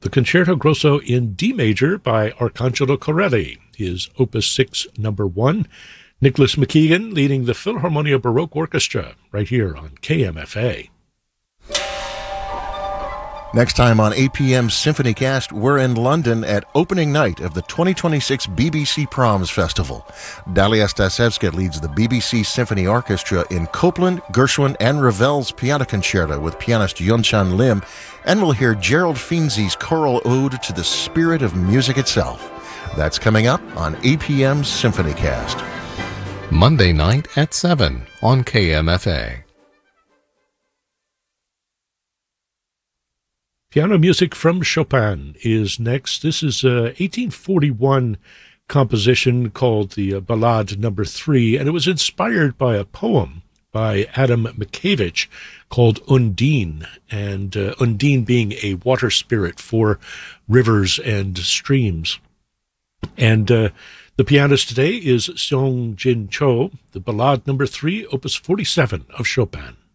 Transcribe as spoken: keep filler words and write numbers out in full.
the Concerto Grosso in D major by Arcangelo Corelli, his Opus six, number one. Nicholas McKeegan leading the Philharmonia Baroque Orchestra right here on K M F A. Next time on A P M's SymphonyCast, we're in London at opening night of the twenty twenty-six B B C Proms Festival. Dalia Stasevska leads the B B C Symphony Orchestra in Copland, Gershwin, and Ravel's Piano Concerto with pianist Yunchan Lim, and we'll hear Gerald Finzi's choral ode to the spirit of music itself. That's coming up on A P M's SymphonyCast. Monday night at seven on K M F A. Piano music from Chopin is next. This is a eighteen forty-one composition called the uh, Ballade Number Three, and it was inspired by a poem by Adam Mickiewicz called Undine, and uh, Undine being a water spirit for rivers and streams. And uh, the pianist today is Seong Jin Cho, the Ballade Number Three, Opus forty-seven of Chopin.